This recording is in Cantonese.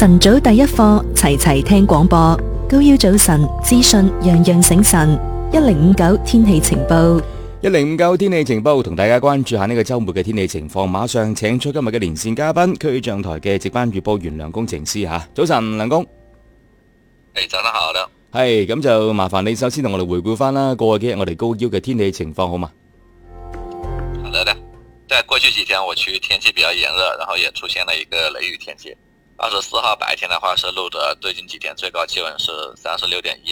晨早第一課，齊齊聽廣播。高腰早晨，資訊樣樣醒神。1059天氣情報。 1059天氣情報，同大家關注下呢個周末嘅天氣情況。馬上請出今日嘅連線嘉賓，氣象台嘅值班預報員梁工程師吓。早晨，梁工。 早上好的。 係咁就麻煩你首先同我哋回顧翻啦，過去幾日我哋高腰嘅天氣情況好嗎？ 好的，在過去幾天我區天氣比較炎熱，然後也出現了一個雷雨天氣。24號白天的話是錄得最近幾天最高氣溫是36.1